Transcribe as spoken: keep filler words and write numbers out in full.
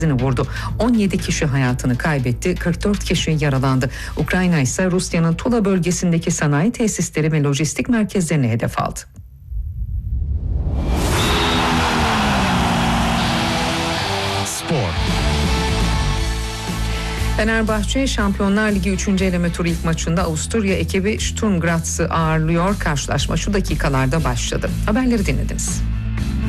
vurdu. on yedi kişi hayatını kaybetti, kırk dört kişi yaralandı. Ukrayna ise Rusya'nın Tula bölgesindeki sanayi tesisleri ve lojistik merkezlerini hedef aldı. Spor. Fenerbahçe Şampiyonlar Ligi üçüncü eleme turu ilk maçında Avusturya ekibi Sturm Graz'ı ağırlıyor. Karşılaşma şu dakikalarda başladı. Haberleri dinlediniz.